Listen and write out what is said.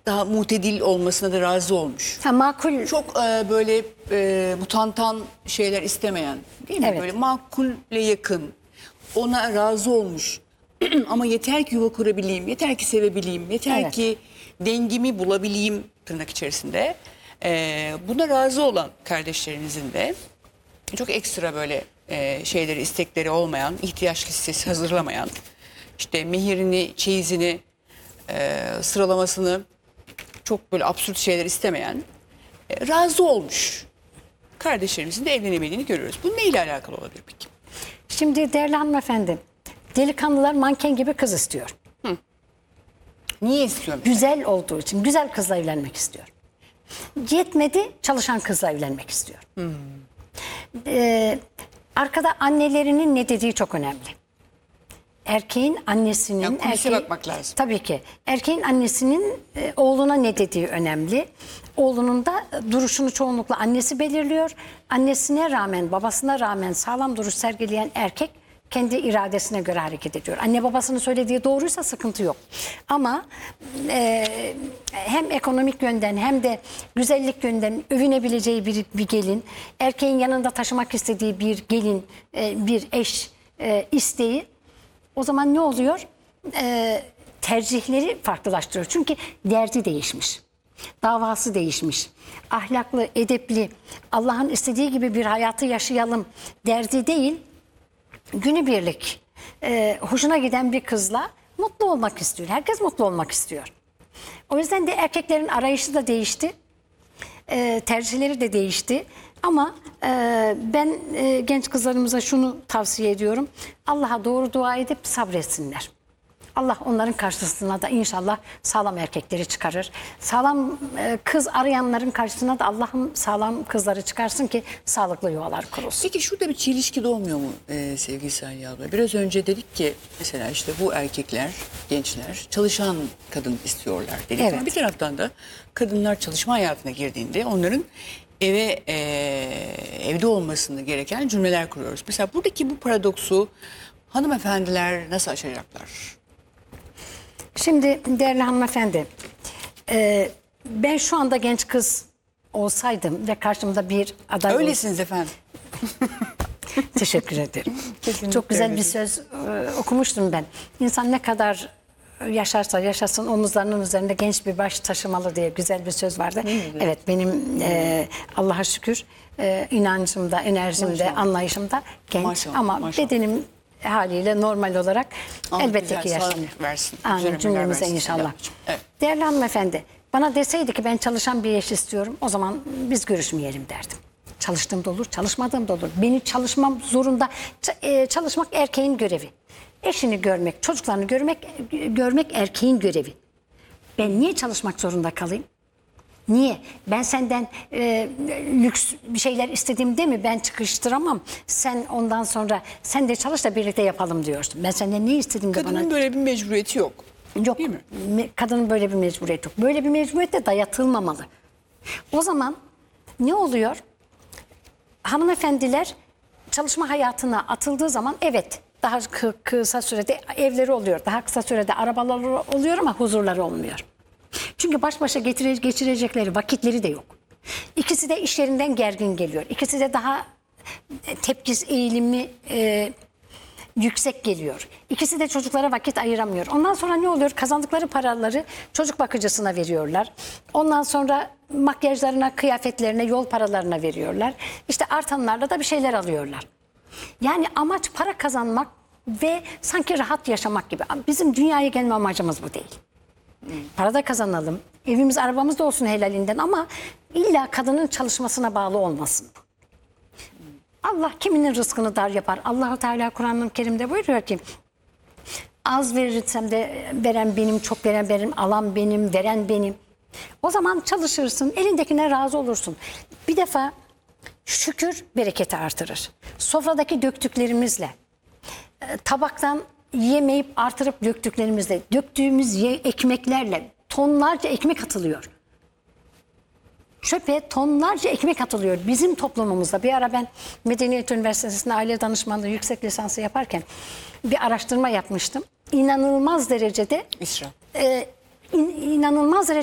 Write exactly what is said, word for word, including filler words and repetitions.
daha mutedil olmasına da razı olmuş. Ha, makul. Çok e, böyle e, mutantan şeyler istemeyen, değil mi? Evet. Böyle makulle yakın, ona razı olmuş. Ama yeter ki yuva kurabileyim, yeter ki sevebileyim, yeter Evet. ki dengemi bulabileyim tırnak içerisinde. E, buna razı olan kardeşlerinizin de çok ekstra böyle e, şeyleri, istekleri olmayan, ihtiyaç listesi hazırlamayan, işte mehirini, çeyizini, e, sıralamasını çok böyle absürt şeyler istemeyen, e, razı olmuş kardeşlerimizin de evlenemediğini görüyoruz. Bu neyle alakalı olabilir peki? Şimdi değerli hanımefendi, delikanlılar manken gibi kız istiyor. Niye istiyor mesela? Güzel olduğu için, güzel kızla evlenmek istiyor. Yetmedi, çalışan kızla evlenmek istiyor. Hmm. Ee, arkada annelerinin ne dediği çok önemli. Erkeğin annesinin... Yani kulise erkeğin- bakmak lazım. Tabii ki. Erkeğin annesinin e, oğluna ne dediği önemli. Oğlunun da e, duruşunu çoğunlukla annesi belirliyor. Annesine rağmen, babasına rağmen sağlam duruş sergileyen erkek kendi iradesine göre hareket ediyor. Anne babasının söylediği doğruysa sıkıntı yok. Ama e, hem ekonomik yönden hem de güzellik yönden övünebileceği bir, bir gelin, erkeğin yanında taşımak istediği bir gelin, e, bir eş e, isteği, o zaman ne oluyor? E, tercihleri farklılaştırıyor. Çünkü derdi değişmiş. Davası değişmiş. Ahlaklı, edepli, Allah'ın istediği gibi bir hayatı yaşayalım derdi değil, günübirlik e, hoşuna giden bir kızla mutlu olmak istiyor. Herkes mutlu olmak istiyor. O yüzden de erkeklerin arayışı da değişti. E, tercihleri de değişti. Ama e, ben e, genç kızlarımıza şunu tavsiye ediyorum. Allah'a doğru dua edip sabretsinler. Allah onların karşısına da inşallah sağlam erkekleri çıkarır. Sağlam e, kız arayanların karşısına da Allah'ım sağlam kızları çıkarsın ki sağlıklı yuvalar kurulsun. Peki şurada bir çelişki doğmuyor mu e, sevgili Salih abla? Biraz önce dedik ki mesela işte bu erkekler, gençler çalışan kadın istiyorlar dedik. Evet. Ama bir taraftan da kadınlar çalışma hayatına girdiğinde onların eve e, evde olmasını gereken cümleler kuruyoruz. Mesela buradaki bu paradoksu hanımefendiler nasıl aşacaklar? Şimdi değerli hanımefendi, e, ben şu anda genç kız olsaydım ve karşımda bir aday olsaydı... Öylesiniz efendim. Teşekkür ederim. Kesinlikle Çok güzel bir öylesiniz. söz e, okumuştum ben. İnsan ne kadar yaşarsa yaşasın omuzlarının üzerinde genç bir baş taşımalı diye güzel bir söz vardı. Evet, benim e, Allah'a şükür e, inancımda, enerjimde, Maşallah. anlayışımda genç Maşallah, ama maşallah. bedenim haliyle normal olarak Allah elbette güzel ki sağlık yaşanıyor. versin, Amin, güzel ömürler cümlemize versin inşallah. Salih. Evet. Değerli hanımefendi, bana deseydi ki ben çalışan bir eş istiyorum, o zaman biz görüşmeyelim derdim. Çalıştığım da olur, çalışmadığım da olur. Beni çalışmam zorunda, Ç- e, çalışmak erkeğin görevi. Eşini görmek, çocuklarını görmek, görmek erkeğin görevi. Ben niye çalışmak zorunda kalayım? Niye? Ben senden e, lüks bir şeyler istediğimde mi ben çıkıştıramam? Sen ondan sonra sen de çalış da birlikte yapalım diyorsun. Ben senden ne istediğimde Kadının bana... böyle bir mecburiyeti yok. Yok. Değil mi? Me- Kadının böyle bir mecburiyeti yok. Böyle bir mecburiyet de dayatılmamalı. O zaman ne oluyor? Hanımefendiler çalışma hayatına atıldığı zaman evet daha kı- kısa sürede evleri oluyor. Daha kısa sürede arabaları oluyor ama huzurları olmuyor. Çünkü baş başa getire- geçirecekleri vakitleri de yok. İkisi de iş yerinden gergin geliyor. İkisi de daha e, tepkis eğilimi e, yüksek geliyor. İkisi de çocuklara vakit ayıramıyor. Ondan sonra ne oluyor? Kazandıkları paraları çocuk bakıcısına veriyorlar. Ondan sonra makyajlarına, kıyafetlerine, yol paralarına veriyorlar. İşte artanlarla da bir şeyler alıyorlar. Yani amaç para kazanmak ve sanki rahat yaşamak gibi. Bizim dünyaya gelme amacımız bu değil. Para da kazanalım. Evimiz, arabamız da olsun helalinden ama illa kadının çalışmasına bağlı olmasın. Allah kiminin rızkını dar yapar. Allahu Teala Kur'an-ı Kerim'de buyuruyor ki az verirsem de veren benim, çok veren benim, alan benim, veren benim. O zaman çalışırsın, elindekine razı olursun. Bir defa şükür bereketi artırır. Sofradaki döktüklerimizle, e, tabaktan yemeyip artırıp döktüklerimizle, döktüğümüz ye- ekmeklerle tonlarca ekmek atılıyor. Çöpe tonlarca ekmek atılıyor bizim toplumumuzda. Bir ara ben Medeniyet Üniversitesi'nde aile danışmanlığı yüksek lisansı yaparken bir araştırma yapmıştım. İnanılmaz derecede İsraf. e, in- inanılmaz derecede